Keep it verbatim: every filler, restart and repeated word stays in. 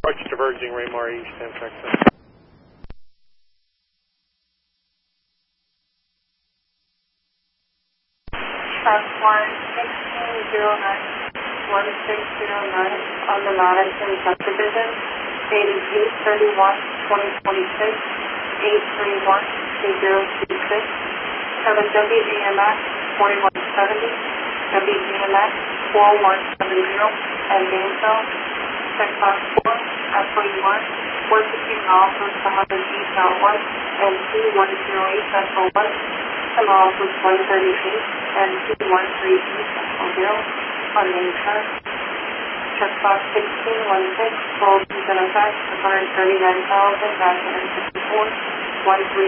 Approach diverging Raymar East, Amtrak. One sixteen zero nine one six zero nine on the Madison subdivision, dated eight thirty one twenty twenty six, eight three one two zero two six. Have a W D M X forty one seventy, W D M X four one seven zero, and Gainesville. Checkbox four, at forty-one, four fifteen office one hundred east southwest, and T one zero eight central west. Some office one thirty-eight and two one three east central zero on main track. Checkbox sixteen one six, full season effect, one hundred thirty-nine thousand nine hundred fifty-four, one three.